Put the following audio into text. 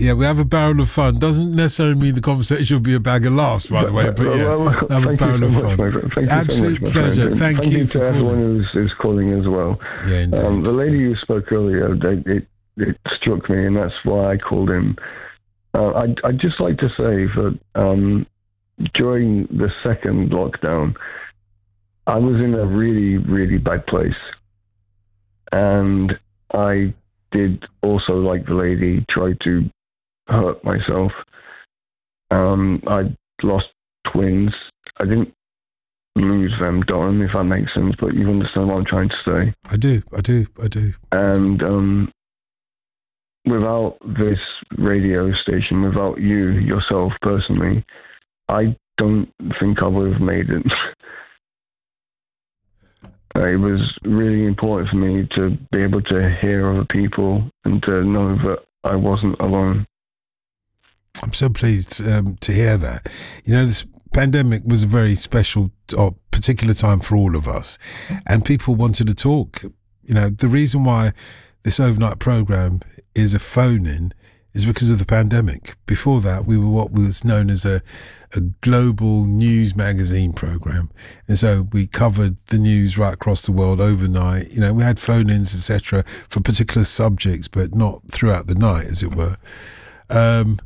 Yeah, we have a barrel of fun. Doesn't necessarily mean the conversation will be a bag of laughs, by the way. But yeah, have a barrel of fun. Absolute pleasure. Thank you for calling. Everyone who's calling as well. Yeah, indeed. The lady who spoke earlier, it struck me, and that's why I called in. I'd just like to say that during the second lockdown, I was in a really, really bad place. And I did also, like the lady, try to hurt myself. I lost twins. I didn't lose them, Don, if that makes sense, but you understand what I'm trying to say. I do. And without this radio station, without you, yourself, personally, I don't think I would have made it. It was really important for me to be able to hear other people and to know that I wasn't alone. I'm so pleased to hear that. You know, this pandemic was a very special or particular time for all of us, and people wanted to talk. You know, the reason why this overnight program is a phone-in is because of the pandemic. Before that, we were what was known as a global news magazine program. And so we covered the news right across the world overnight. You know, we had phone-ins, etc., for particular subjects, but not throughout the night, as it were.